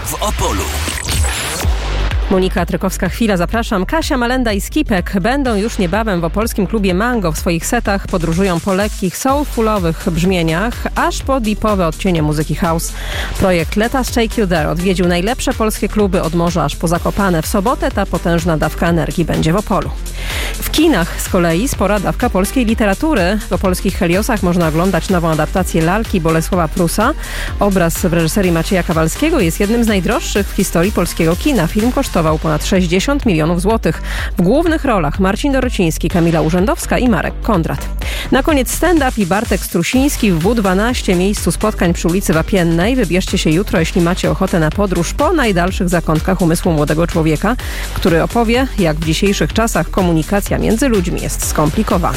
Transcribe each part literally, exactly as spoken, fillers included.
w Opolu. Monika Trykowska-Chwila, zapraszam. Kasia Malenda i Skipek będą już niebawem w opolskim klubie Mango. W swoich setach podróżują po lekkich, soulfulowych brzmieniach, aż po deepowe odcienie muzyki house. Projekt Let Us Take You There odwiedził najlepsze polskie kluby od morza aż po Zakopane. W sobotę ta potężna dawka energii będzie w Opolu. W kinach z kolei spora dawka polskiej literatury. W opolskich Heliosach można oglądać nową adaptację lalki Bolesława Prusa. Obraz w reżyserii Macieja Kawalskiego jest jednym z najdroższych w historii polskiego kina. Film kosztował ponad sześćdziesiąt milionów złotych. W głównych rolach Marcin Dorociński, Kamila Urzędowska i Marek Kondrat. Na koniec stand-up i Bartek Strusiński w W dwanaście, miejscu spotkań przy ulicy Wapiennej. Wybierzcie się jutro, jeśli macie ochotę na podróż po najdalszych zakątkach umysłu młodego człowieka, który opowie, jak w dzisiejszych czasach komunikacja między ludźmi jest skomplikowana.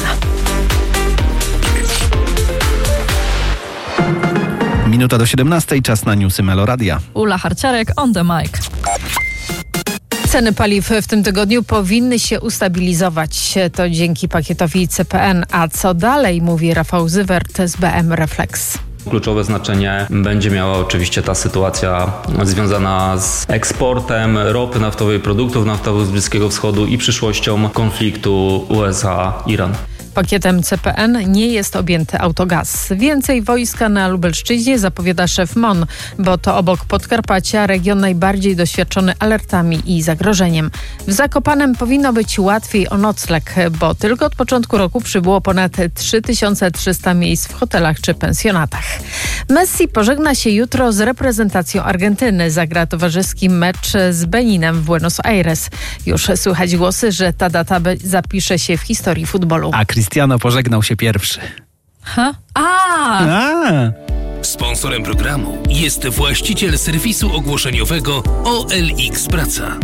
Minuta do siedemnastej, czas na newsy Meloradia. Ula Harciarek on the mic. Ceny paliw w tym tygodniu powinny się ustabilizować. To dzięki pakietowi C P N. A co dalej, mówi Rafał Zywert z B M Reflex. Kluczowe znaczenie będzie miała oczywiście ta sytuacja związana z eksportem ropy naftowej, produktów naftowych z Bliskiego Wschodu i przyszłością konfliktu U S A-Iran. Pakietem C P N nie jest objęty autogaz. Więcej wojska na Lubelszczyźnie zapowiada szef M O N, bo to obok Podkarpacia region najbardziej doświadczony alertami i zagrożeniem. W Zakopanem powinno być łatwiej o nocleg, bo tylko od początku roku przybyło ponad trzy tysiące trzysta miejsc w hotelach czy pensjonatach. Messi pożegna się jutro z reprezentacją Argentyny. Zagra towarzyski mecz z Beninem w Buenos Aires. Już słychać głosy, że ta data zapisze się w historii futbolu. A Cristiano pożegnał się pierwszy. Ha? A! A! Sponsorem programu jest właściciel serwisu ogłoszeniowego O L X Praca.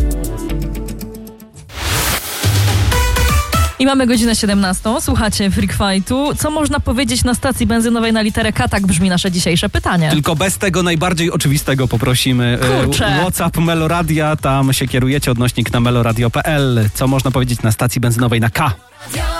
I mamy godzinę siedemnastą. Słuchacie Freak Fightu. Co można powiedzieć na stacji benzynowej na literę K? Tak brzmi nasze dzisiejsze pytanie. Tylko bez tego najbardziej oczywistego poprosimy. Kurczę. WhatsApp Meloradia, tam się kierujecie, odnośnik na meloradio kropka p l. Co można powiedzieć na stacji benzynowej na K?